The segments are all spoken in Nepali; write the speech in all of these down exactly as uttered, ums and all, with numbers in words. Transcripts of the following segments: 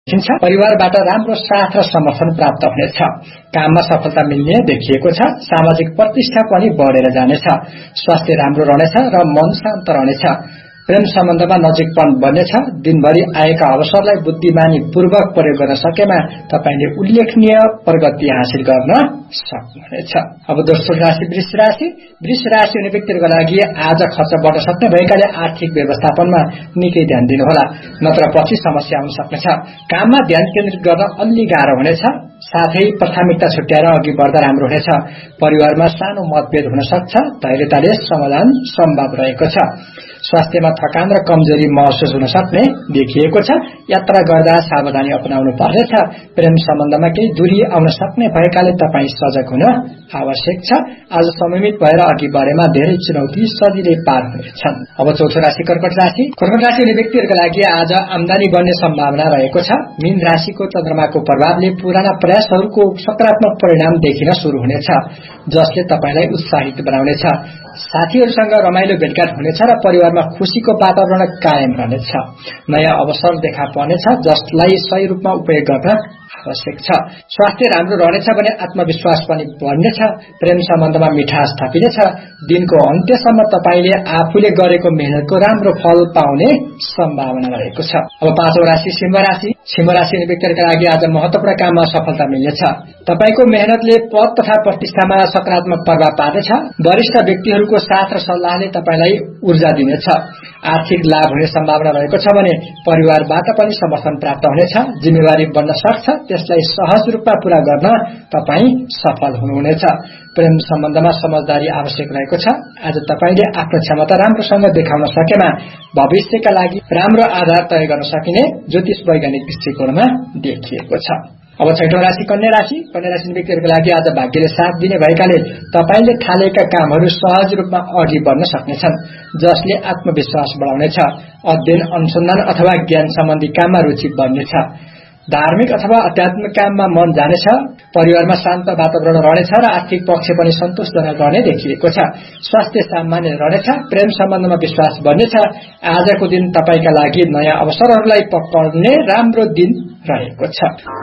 देखिन्छ। परिवारबाट राम्रो साथ र समर्थन प्राप्त हुनेछ। काममा सफलता मिल्ने देखिएको छ। सामाजिक प्रतिष्ठा पनि बढेर जानेछ। स्वास्थ्य राम्रो रहनेछ र मन शान्त रहनेछ। प्रेम सम्बन्धमा नजिकपन बन्नेछ। दिनभरि आएका अवसरलाई बुद्धिमानी पूर्वक प्रयोग गर्न सकेमा तपाईले उल्लेखनीय प्रगति हासिल गर्न सक्नुहुनेछ। अब दोस्रो राशि वृष राशि। वृष राशि हुने व्यक्तिहरुको लागि आज खर्च बढ्न सक्ने भएकाले आर्थिक व्यवस्थापनमा निकै ध्यान दिनुहोला, नत्र पछि समस्या आउन सक्नेछ। काममा ध्यान केन्द्रित गर्न अलि गाह्रो हुनेछ। साथै प्राथमिकता छुट्याएर अघि बढ्दा राम्रो हुनेछ। परिवारमा सानो मतभेद हुन सक्छ। धैर्यताले समाधान सम्भव रहेको छ। स्वास्थ्यमा थकान र कमजोरी महसुस हुन सक्ने देखिएको छ। यात्रा गर्दा सावधानी अपनाउनु पर्नेछ। प्रेम सम्बन्धमा केही दूरी आउन सक्ने भएकाले तपाई सजग हुन आवश्यक छ। आज संयमित भएर अघि बढेमा धेरै चुनौती सजिलै पार हुनेछन्। अब चौथो राशि कर्कट राशि। कर्कट राशि हुने व्यक्तिहरुको लागि आज आम्दानी बढ्ने सम्भावना रहेको छ। मीन राशिको चन्द्रमाको प्रभावले पुराना प्रयासहरूको सकारात्मक परिणाम देखिन शुरू हुनेछ, जसले तपाईलाई उत्साहित बनाउनेछ। साथीहरुसँग रमाइलो भेटघाट हुनेछ र परिवारमा खुशीको वातावरण कायम रहनेछ। नयाँ अवसर देखा पर्नेछ, जसलाई सही रूपमा उपयोग गर्न आवश्यक छ। स्वास्थ्य राम्रो रहनेछ भने आत्मविश्वास पनि बढ्नेछ। प्रेम सम्बन्धमा मिठास थपिनेछ। दिनको अन्त्यसम्म तपाईले आफूले गरेको मेहनतको राम्रो फल पाउने सम्भावना रहेको छ। अब पाँचौं राशि सिंह राशि। सिंह राशि व्यक्तिहरुका लागि आज महत्वपूर्ण काममा सफलता मिल्नेछ। तपाईको मेहनतले पद तथा प्रतिष्ठामा सकारात्मक प्रभाव पार्नेछ। वरिष्ठ व्यक्तिहरुको साथ र सल्लाहले तपाईलाई ऊर्जा दिनेछ। आर्थिक लाभ हुने सम्भावना रहेको छ भने परिवारबाट पनि समर्थन प्राप्त हुनेछ। जिम्मेवारी बन्न सक्छ, त्यसलाई सहज रूपमा पूरा गर्न तपाई सफल हुनुहुनेछ। प्रेम सम्बन्धमा समझदारी आवश्यक रहेको छ। आज तपाईले आफ्नो क्षमता राम्रोसँग देखाउन सकेमा भविष्यका लागि राम्रो आधार तय गर्न सकिने ज्योतिष वैज्ञानिक दृष्टिकोणमा देखिएको छ। अब छैठौं राशि कन्या राशि। कन्या राशि व्यक्तिहरुको लागि आज भाग्यले साथ दिने भएकाले तपाईले थालेका कामहरू सहज रूपमा अघि बढ्न सक्नेछन्, जसले आत्मविश्वास बढाउनेछ। अध्ययन, अनुसन्धान अथवा ज्ञान सम्बन्धी काममा रुचि बढ्नेछ। धार्मिक अथवा आध्यात्मिक काममा मन जानेछ। परिवारमा शान्त वातावरण रहनेछ र आर्थिक पक्ष पनि सन्तोषजनक रहने देखिएको छ। स्वास्थ्य सामान्य रहनेछ। प्रेम सम्बन्धमा विश्वास बढ्नेछ। आजको दिन तपाईका लागि नयाँ अवसरहरूलाई पक्र्ने राम्रो दिन रहेको छ।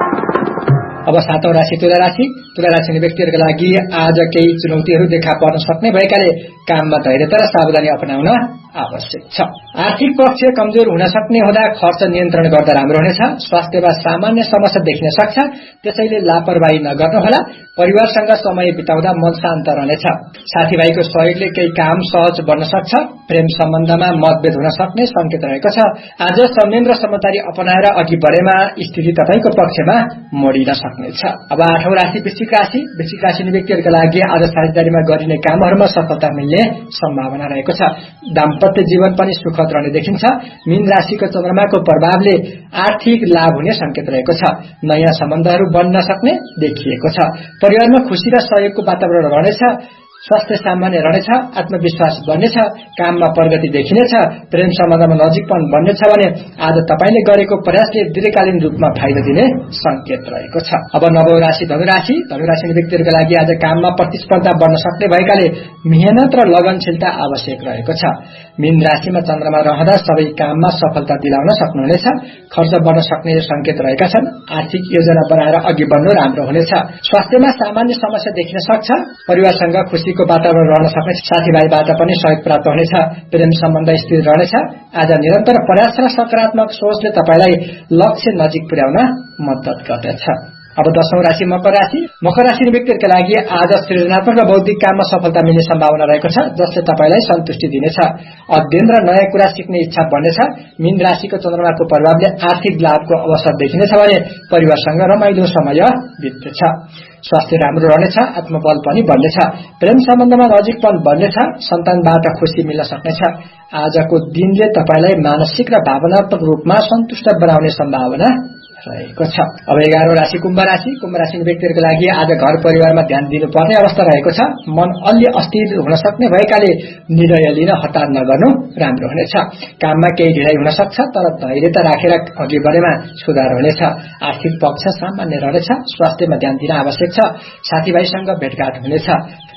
अब सातौं राशि तुला राशि। तुला राशि व्यक्तिहरुको लागि आज केही चुनौतीहरू देखा पर्न सक्ने भएकाले काममा धैर्यता र सावधानी अपनाउन आवश्यक छ। आर्थिक पक्ष कमजोर हुन सक्ने हुँदा खर्च नियन्त्रण गर्दा राम्रो हुनेछ। स्वास्थ्यमा सामान्य समस्या देखिन सक्छ, त्यसैले लापरवाही नगर्नुहोला। परिवारसँग समय बिताउँदा मन शान्त रहनेछ। साथीभाइको सहयोगले केही काम सहज बन्न सक्छ। प्रेम सम्बन्धमा मतभेद हुन सक्ने संकेत रहेको छ। आज संयम र समझदारी अपनाएर अघि बढेमा स्थिति तपाईको पक्षमा मोडिन सक्नेछ। अब आठौं राशि वृश्चिक राशि। वृश्चिक राशि व्यक्तिहरुका लागि आज साझेदारीमा गरिने कामहरूमा सफलता मिल्ने सम्भावना रहेको छ। दाम्पत्य जीवन पनि सुखद रहने देखिन्छ। मीन राशिको चन्द्रमाको प्रभावले आर्थिक लाभ हुने संकेत रहेको छ। नयाँ सम्बन्धहरू बन्न सक्ने देखिएको छ। परिवारमा खुशी र सहयोगको वातावरण रहनेछ। स्वास्थ्य सामान्य रहनेछ। आत्मविश्वास बढ्नेछ। काममा प्रगति देखिनेछ। प्रेम सम्बन्धमा नजिकपन बन्नेछ भने आज तपाईले गरेको प्रयासले दीर्घकालीन रूपमा फाइदा दिने संकेत रहेको छ। अब नवौं राशि धनुराशि। धनुराशि व्यक्तिहरुका लागि आज काममा प्रतिस्पर्धा बढ्न सक्ने भएकाले मेहनत र लगनशीलता आवश्यक रहेको छ। मीन राशिमा चन्द्रमा रहँदा सबै काममा सफलता दिलाउन सक्नुहुनेछ। खर्च बढ्न सक्ने संकेत रहेका छन्। आर्थिक योजना बनाएर अघि बढ्नु राम्रो हुनेछ। स्वास्थ्यमा सामान्य समस्या देखिन सक्छ। परिवारसँग खुशीको वातावरण रहन सक्ने। साथीभाइबाट पनि सहयोग प्राप्त हुनेछ। प्रेम सम्बन्ध स्थिर रहनेछ। आज निरन्तर प्रयास र सकारात्मक सोचले तपाईलाई लक्ष्य नजिक पुर्याउन मद्दत गर्दछ। अब दशौं राशि मकर राशि। मकर राशि व्यक्तिहरुका लागि आज सृजनात्मक र बौद्धिक काममा सफलता मिल्ने सम्भावना रहेको छ, जसले तपाईलाई सन्तुष्टि दिनेछ। अध्ययन र नयाँ कुरा सिक्ने इच्छा बढ्नेछ। मीन राशिको चन्द्रमाको प्रभावले आर्थिक लाभको अवसर देखिनेछ भने परिवारसँग रमाइलो समय बित्नेछ। स्वास्थ्य राम्रो रहनेछ। आत्मबल पनि बढ्नेछ। प्रेम सम्बन्धमा नजिकपन बढ्नेछ। सन्तानबाट खुशी मिल्न सक्नेछ। आजको दिनले तपाईलाई मानसिक र भावनात्मक रूपमा सन्तुष्ट बनाउने सम्भावना रहेको छ। अब एघारौं राशि कुम्भ राशि। कुम्भ राशि व्यक्तिहरुको लागि आज घर परिवारमा ध्यान दिनुपर्ने अवस्था रहेको छ। मन अलि अस्थिर हुन सक्ने भएकाले निर्णय लिन हतार नगर्नु राम्रो हुनेछ। काममा केही ढिलाइ हुन सक्छ, तर धैर्यता राखेर अघि बढेमा सुधार हुनेछ। आर्थिक पक्ष सामान्य रहनेछ। स्वास्थ्यमा ध्यान दिन आवश्यक छ। साथीभाइसँग भेटघाट हुनेछ।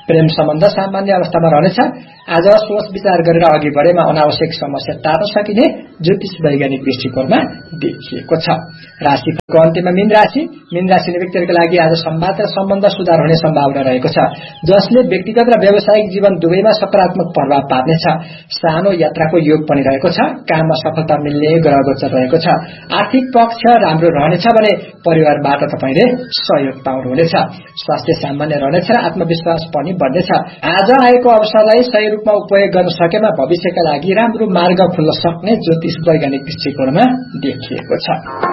प्रेम सम्बन्ध सामान्य अवस्थामा रहनेछ। आज सोच विचार गरेर अघि बढेमा अनावश्यक समस्या टार्न सकिने ज्योतिष वैज्ञानिक दृष्टिकोणमा देखिएको छ। राशिफलको अन्त्यमा मीन राशि। मीन राशि व्यक्तिहरूका लागि आज संवाद र सम्बन्ध सुधार हुने सम्भावना रहेको छ, जसले व्यक्तिगत र व्यावसायिक जीवन दुवैमा सकारात्मक प्रभाव पार्नेछ। सानो यात्राको योग पनि रहेको छ। काममा सफलता मिल्ने ग्रह गोचर रहेको छ। आर्थिक पक्ष राम्रो रहनेछ भने परिवारबाट तपाईले सहयोग पाउनुहुनेछ। स्वास्थ्य सामान्य रहनेछ र आत्मविश्वास पनि बढ्नेछ। आज आएको अवसरलाई सही रूपमा उपयोग गर्न सकेमा भविष्यका लागि राम्रो मार्ग खुल्न सक्ने ज्योतिष वैज्ञानिक दृष्टिकोणमा देखिएको छ।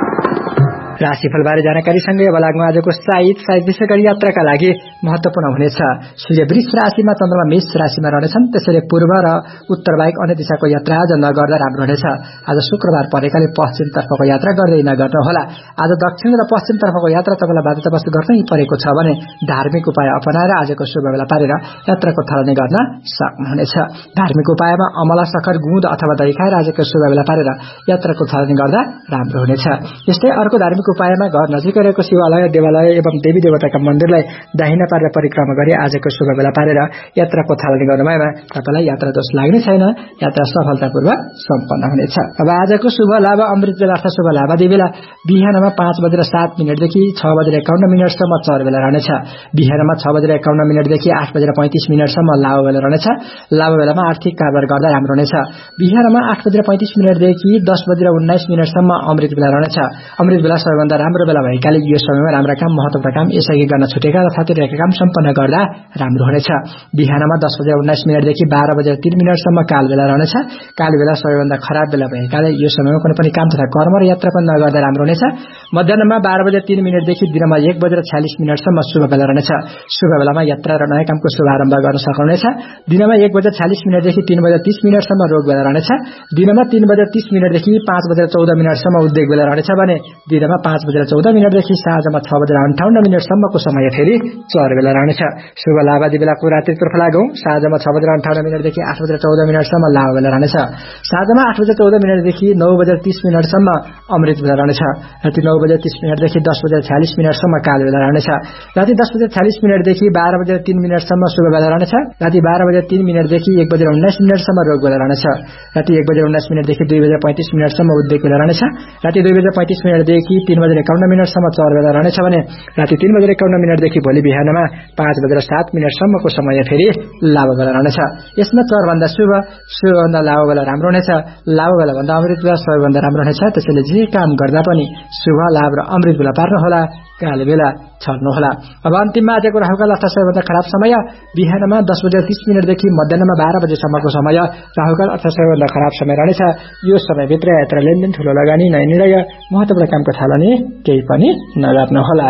राशिफलबारे जानकारीसँगै अब लागौं आजको साहित्य साहित्य विशेष गरी यात्राका लागि महत्वपूर्ण हुनेछ। सूर्य वृष राशिमा, चन्द्रमा मेष राशिमा रहनेछन्। त्यसैले पूर्व र उत्तर बाहेक अन्य दिशाको यात्रा आज नगर्दा राम्रो हुनेछ। आज शुक्रबार परेकाले पश्चिमतर्फको यात्रा गर्दै नगर्नुहोला। आज दक्षिण र पश्चिमतर्फको यात्रा तपाईँलाई बाध्यतावश गर्नै परेको छ भने धार्मिक उपाय अपनाएर आजको शुभ बेला पारेर यात्राको थालनी गर्न सक्नुहुनेछ। धार्मिक उपायमा अमला, सखर, गुँद अथवा दही खाएर आजको शुभ बेला पारेर यात्राको थालनी गर्दा राम्रो हुनेछ। यस्तै अर्को धार्मिक उपायमा घर नजिकै रहेको शिवालय, देवालय एवं देवी देवताका मन्दिरलाई दाहिना पारेर परिक्रमा गरी आजको शुभ बेला पारेर यात्राको थालनी गर्नुभएमा तपाईलाई यात्रा दोष लाग्ने छैन। यात्रा सफलतापूर्वक सम्पन्न हुनेछ। अब आजको शुभ लाभ अमृत बेला अर्थात शुभ लाभादी बेला बिहानमा पाँच बजेर सात मिनटदेखि छ बजेर एकाउन्न मिनटसम्म चर बेला रहनेछ। बिहानमा छ बजेर एकाउन्न मिनटदेखि आठ बजेर पैंतिस मिनटसम्म लाभ बेला रहनेछ। लाभ बेलामा आर्थिक कारोबार गर्दा राम्रो हुनेछ। बिहानमा आठ बजेर पैंतिस मिनटदेखि दस बजेर उन्नाइस मिनटसम्म अमृत बेला रहनेछ। अमृत बेला सबैभन्दा राम्रो बेला भएकाले यो समयमा राम्रा काम, महत्त्वपूर्ण काम, यसअघि गर्न छुटेका तथा तिरेका काम सम्पन्न गर्दा राम्रो हुनेछ। बिहानमा दस बजेर उन्नाइस मिनटदेखि बाह्र बजेर तीन मिनटसम्म काल बेला रहनेछ। काल बेला सबैभन्दा खराब बेला भएकाले यो समयमा कुनै पनि काम तथा कर्म र यात्रा पनि नगर्दा राम्रो हुनेछ। मध्याहमा बाह्र बजेर तीन मिनटदेखि दिनमा एक बजेर छ्यालिस मिनटसम्म शुभ बेला रहनेछ। शुभ बेलामा यात्रा र नयाँ कामको शुभारम्भ गर्न सक्नुहुनेछ। दिनमा एक बजेर छ्यालिस मिनटदेखि तीन बजेर तीस मिनटसम्म रोग बेला रहनेछ। दिनमा तीन बजेर तीस मिनटदेखि पाँच बजेर चौध मिनटसम्म उद्योग बेला रहनेछ भने दिनमा पाँच बजेर चौध मिनटदेखि साँझमा छ बजेर अन्ठाउन्न मिनटसम्मको समय फेरि चर बेला रहनेछ। शुभ लाभादी बेलाको रात्रितर्फ लागौं। साँझमा छ बजेर अन्ठाउन्न मिनटदेखि आठ बजेर चौध मिनटसम्म लाभ बेला रहनेछ। साँझमा आठ बजेर चौध मिनटदेखि नौ बजेर तीस मिनटसम्म अमृत बेला रहनेछ। राति नौ बजेर तीस मिनटदेखि दस बजेर छ्यालिस मिनटसम्म काल बेला रहनेछ। राति दस बजेर छ्यालिस मिनटदेखि बाह्र बजेर तीन मिनटसम्म शुभ बेला रहनेछ। राति बाह्र बजेर तीन मिनटदेखि एक बजेर उन्नाइस मिनटसम्म रोग बेला रहनेछ। राति एक बजेर उन्नाइस मिनटदेखि दुई बजेर पैंतिस मिनटसम्म उद्योग बेला रहनेछ। राति दुई बजेर पैंतिस मिनटदेखि तीन बजेर एकाउन्न मिनटसम्म चर बेला रहनेछ भने राति तीन बजेर एकाउन्न मिनटदेखि भोलि बिहानमा पाँच बजेर सात मिनटसम्मको समय फेरि लाभ बेला रहनेछ। यसमा चरभन्दा शुभ, शुभभन्दा लाभ बेला राम्रो हुनेछ। लाभ बेला भन्दा अमृत बेला सबैभन्दा राम्रो हुनेछ। त्यसैले जे काम गर्दा पनि शुभ, लाभ र अमृत बेला पार्नुहोला, काल बेला छड्नुहोला। अब अन्तिममा आजको राहुकाल अर्थात सबैभन्दा खराब समय बिहानमा दस बजेर तीस मिनटदेखि मध्याहमा बाह्र बजेसम्मको समय राहुकाल अर्थात सबैभन्दा खराब समय रहनेछ। यो समयभित्र यात्रा, लेनदेन, ठूलो लगानी, नयाँ निर्णय, महत्त्वपूर्ण कामको थालनी केही पनि नगर्नुहोला।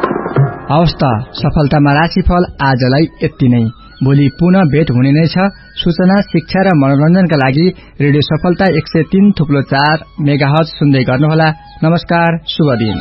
अवस्था सफलतामा राशिफल आजलाई यति नै। भोलि पुनः भेट हुने नै छ। सूचना, शिक्षा र मनोरञ्जनका लागि रेडियो सफलता एक सय तीन थुप्लो चार मेगाहर्ज सुन्दै गर्नुहोला। नमस्कार, शुभ दिन।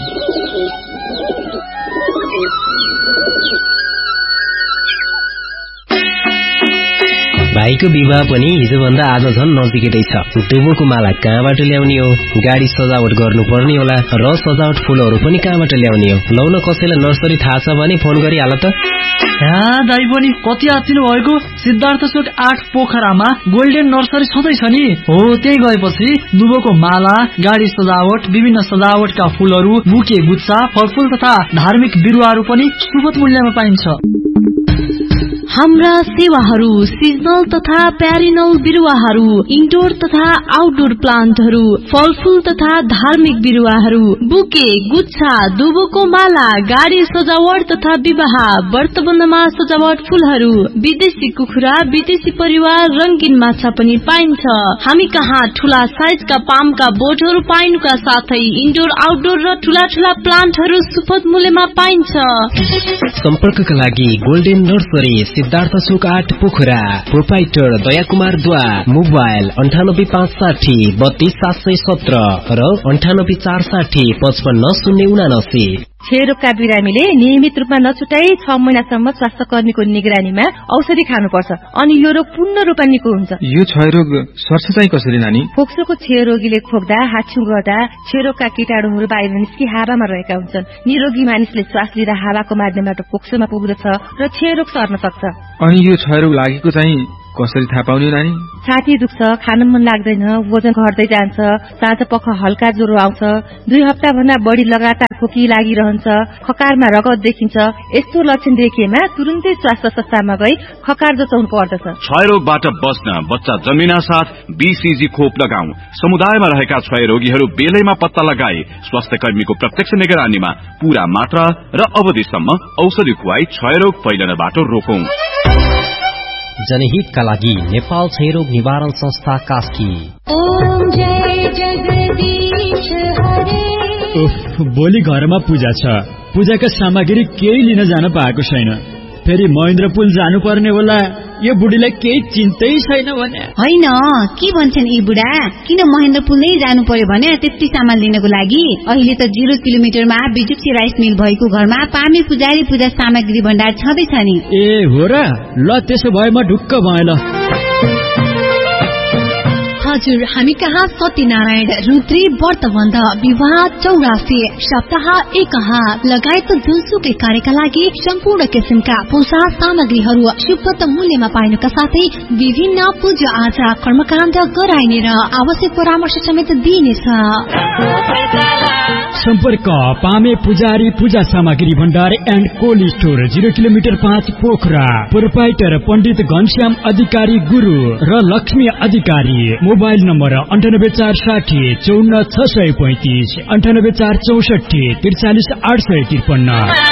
भाइको विवाह पनि हिजोभन्दा आज झन् नजिकै छ। दुबोको माला कहाँबाट ल्याउने हो? गाडी सजावट गर्नुपर्ने होला र सजावट फूलहरू पनि कहाँबाट ल्याउने हो? लौ न, कसैलाई नर्सरी थाहा छ भने फोन गरिहाल त। दाइ पनि कति आत्तिनु भएको? सिद्धार्थ चोक आठ पोखरामा गोल्डेन नर्सरी छँदैछ नि। हो, त्यही गएपछि दुबोको माला, गाडी सजावट, विभिन्न सजावटका फूलहरू, बुके, गुच्छा, फलफूल तथा धार्मिक बिरुवाहरू पनि सुपथ मूल्यमा पाइन्छ। हाम्रा सेवाहरू सिजनल तथा प्यारिनल बिरुवाहरू, इन्डोर तथा आउटडोर प्लान्टहरू, फलफूल तथा धार्मिक बिरुवाहरू, बुके, गुच्छा, दुबोको माला, गाडी सजावट तथा विवाह, व्रतबन्धमा सजावट फूलहरू, विदेशी कुखुरा, विदेशी परिवार, रंगीन माछा पनि पाइन्छ। हामी कहाँ ठूला साइजका पामका बोटहरू पाइनुका साथै इन्डोर, आउटडोर र ठूला ठूला प्लान्टहरू सुपथ मूल्यमा पाइन्छ। सम्पर्कका लागि गोल्डेन नर्सरी, सिद्धार्थ चोक आठ पोखरा, प्रोपाइटर दया कुमार द्वा, मोबाइल अन्ठानब्बे पाँच साठी बत्तीस सात सय सत्र र अन्ठानब्बे चार साठी पचपन्न शून्य उनासी। क्षयरोगका बिरामीले नियमित रूपमा नछुटाई छ महिनासम्म स्वास्थ्य कर्मीको निगरानीमा औषधि खानुपर्छ अनि यो रोग पूर्ण रूपमा निको हुन्छ। यो क्षयरोग सर्छ चाहिँ कसरी नानी? फोक्सोको क्षयरोगीले खोक्दा हाच्छुङ गर्दा क्षयरोगका कीटाणुहरू बाहिर निस्कि हावामा रहेका हुन्छन्। निरोगी मानिसले श्वास लिँदा हावाको माध्यमबाट फोक्सोमा पुग्दछ र क्षयरोग सर्न सक्छ। अनि यो क्षयरोग लागेको चाहिँ कसरी थाहा पाउने नानी? छाती दुख्छ, खान मन लाग्दैन, वजन घट्दै जान्छ, साँझ पख हल्का ज्वरो आउँछ, दुई हप्ता भन्दा बढी लगातार खोकी लागिरहन्छ, खकारमा रगत देखिन्छ। यस्तो लक्षण देखिएमा तुरुन्तै स्वास्थ्य संस्थामा गई खकार जचाउनु पर्दछ। क्षयरोगबाट बच्न बच्चा जन्मिना साथ बीसीजी खोप लगाऊ। समुदायमा रहेका क्षयरोगीहरू बेलैमा पत्ता लगाए स्वास्थ्य कर्मीको प्रत्यक्ष निगरानीमा पूरा मात्रा र अवधिसम्म औषधि खुवाई क्षयरोग फैलनबाट रोकौं। जनहितका लागि नेपाल क्षयरोग निवारण संस्था कास्की। ओम जय जगदीश हरे। भोलि घरमा पूजा छ, पूजाका सामग्री केही लिन जान पाएको छैन। फेरि महेन्द्रपुल जानुपर्ने होला। यो बुढीलाई केही चिन्तै छैन भने होइन। के भन्छन् यी बुढा, किन महेन्द्रपुल नै जानु पर्यो भने त्यति सामान लिनको लागि? अहिले त जिरो किलोमिटरमा बिजुक्सी राइस मिल भएको घरमा पामे पुजारी पूजा सामग्री भण्डार छँदैछ नि। ए हो र? ल त्यसो भए म ढुक्क भएँ ल। हजुर, हामी कहाँ सत्यनारायण, रुद्री, व्रतबन्ध, विवाह, चौरासी, सप्ताह एकहा लगायत जुनसुकै कार्यका लागि सम्पूर्ण किसिमका पूजा सामग्रीहरू सुपथ मूल्यमा पाइनुका साथै विभिन्न पूजा आजा कर्मकाण्ड गराइने र आवश्यक परामर्श समेत दिइनेछ। सम्पर्क पामे पुजारी पूजा सामग्री भण्डार and cold store, zero kilometre पाँच पोखरा। प्रोपाइटर पण्डित घनश्याम अधिकारी गुरु र लक्ष्मी अधिकारी। मोबाइल नम्बर अन्ठानब्बे चार साठी चौन्न छ सय पैंतिस, अन्ठानब्बे चार चौसठी त्रिचालिस आठ सय त्रिपन्न।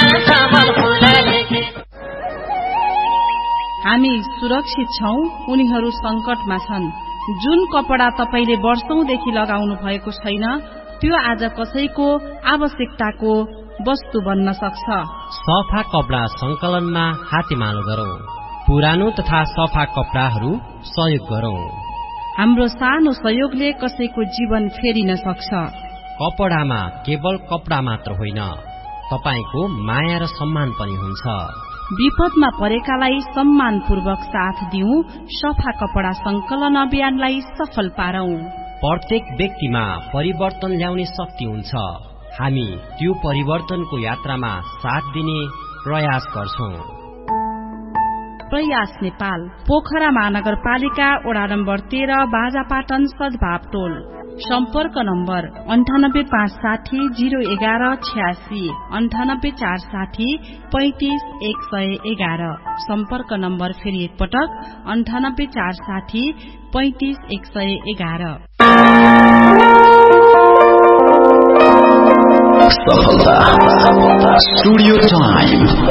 हामी सुरक्षित छौं, उनीहरू संकटमा छन्। जुन कपडा तपाईले वर्षौंदेखि लगाउनु भएको छैन त्यो आज कसैको आवश्यकताको वस्तु बन्न सक्छ। सफा कपडा संकलनमा हातेमालो गरौं, पुरानो तथा सफा कपडाहरू सहयोग गरौं। हाम्रो सानो सहयोगले कसैको जीवन फेरिन सक्छ। कपडामा केवल कपडा मात्र होइन, तपाईको माया र सम्मान पनि हुन्छ। विपदमा परेकालाई सम्मानपूर्वक साथ दिउँ, सफा कपडा संकलन अभियानलाई सफल पारौं। प्रत्येक व्यक्तिमा परिवर्तन ल्याउने शक्ति हुन्छ। हामी त्यो परिवर्तनको यात्रामा साथ दिने प्रयास गर्छौं। प्रयास नेपाल, पोखरा महानगरपालिका, वडा नम्बर तेह्र, बाजापाटन, सद्भाव टोल। सम्पर्क नम्बर अन्ठानब्बे पाँच साठी जिरो एघार छ्यासी, अन्ठानब्बे चार साठी पैंतिस एक सय एघार। सम्पर्क नम्बर फेरि एकपटक अन्ठानब्बे चार साठी पैंतिस एक सय एघार। सफलता स्टुडियो टाइम।